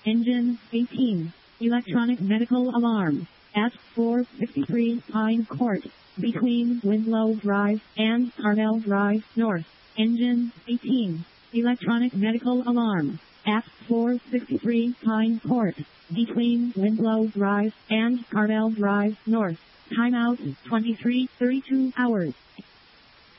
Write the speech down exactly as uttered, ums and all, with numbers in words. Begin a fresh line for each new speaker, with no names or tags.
Engine eighteen. Electronic medical alarm. At four sixty-three Pine Court, between Winslow Drive and Carmel Drive North. Engine eighteen. Electronic medical alarm. At four sixty-three Pine Court, between Winslow Drive and Carmel Drive North. Timeout twenty-three thirty-two hours.